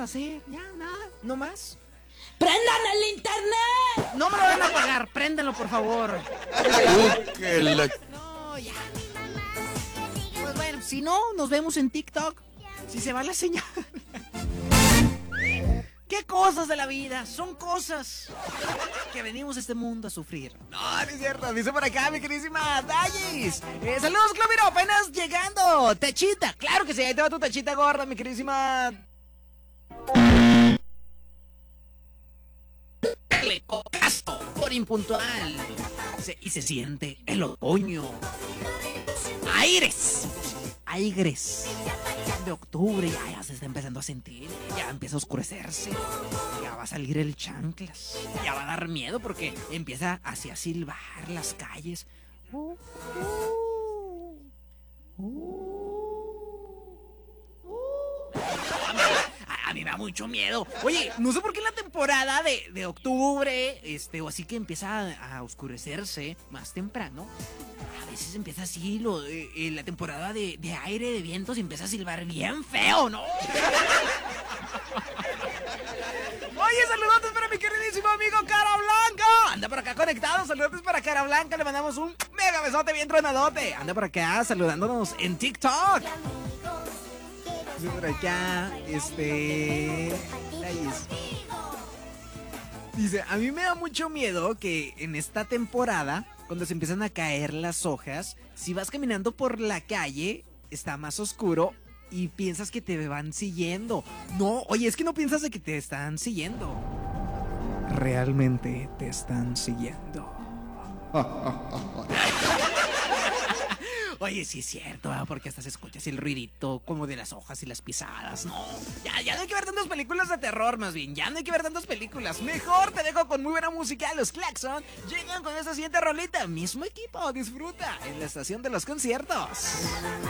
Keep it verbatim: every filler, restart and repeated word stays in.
hacer, ya, nada, no más. ¡Prendan el internet! No me lo van a pagar, préndanlo por favor. Uh, que la... No, ya. Pues bueno, si no, nos vemos en TikTok. Si se va la señal. ¿Qué cosas de la vida? Son cosas que venimos a este mundo a sufrir. No, no es cierto. Dice por acá, mi queridísima Dallis. Eh, saludos, Cloviro, apenas llegando. Techita, claro que sí, ahí te va tu techita gorda, mi queridísima. Le cocazo por impuntual. Se, y se siente el otoño. Aires. Aires. De octubre ya, ya se está empezando a sentir. Ya empieza a oscurecerse. Ya va a salir el chanclas. Ya va a dar miedo porque empieza así a silbar las calles. Uh, uh, uh, uh. A, a mí me da mucho miedo. Oye, no sé por qué en la temporada de, de octubre, este, o así que empieza a, a oscurecerse más temprano. A veces empieza así lo, eh, eh, la temporada de, de aire, de vientos, y empieza a silbar bien feo, ¿no? Oye, saludotes para mi queridísimo amigo Cara Blanca. Anda por acá conectado, saludotes para Cara Blanca. Le mandamos un mega besote bien tronadote. Anda por acá saludándonos en TikTok. Dice por acá, este... Ahí es. Dice, a mí me da mucho miedo que en esta temporada, cuando se empiezan a caer las hojas, si vas caminando por la calle, está más oscuro y piensas que te van siguiendo. No, oye, es que no piensas de que te están siguiendo. Realmente te están siguiendo. Oye, sí es cierto, ¿eh? Porque hasta se escucha así el ruidito como de las hojas y las pisadas. No, ya, ya no hay que ver tantas películas de terror, más bien. Ya no hay que ver tantas películas. Mejor te dejo con muy buena música. Los Claxon llegan con esta siguiente rolita. Mismo equipo, disfruta en la estación de los conciertos.